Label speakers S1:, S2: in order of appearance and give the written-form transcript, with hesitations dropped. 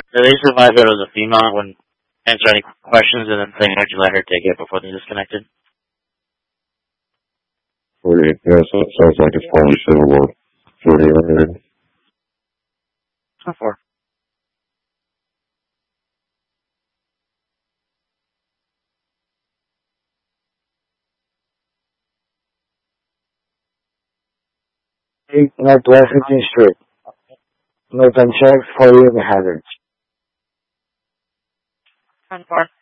S1: So they just advised that it was a female. I wouldn't answer any questions, and then they had you let her take it before they disconnected.
S2: 48. Yeah, so it sounds like it's probably Civil War 4800.
S1: 4.
S3: Northwest 15th Street. North on checks, 48 hazards.
S1: 10-4.